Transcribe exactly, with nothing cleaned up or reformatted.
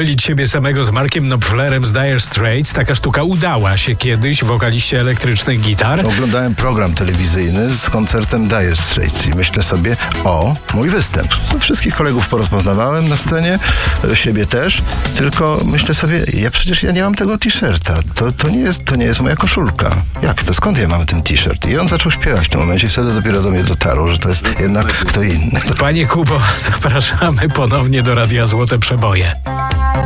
pomylić siebie samego z Markiem Knopflerem z Dire Straits. Taka sztuka udała się kiedyś wokaliście elektrycznych gitar. Oglądałem program telewizyjny z koncertem Dire Straits i myślę sobie, o, mój występ. Wszystkich kolegów porozpoznawałem na scenie, siebie też, tylko myślę sobie, ja przecież ja nie mam tego t-shirta. To, to, nie jest, to nie jest moja koszulka. Jak to? Skąd ja mam ten t-shirt? I on zaczął śpiewać w tym momencie. Wtedy dopiero do mnie dotarło, że to jest jednak kto inny. Panie Kubo, zapraszamy ponownie do Radia Złote Przeboje.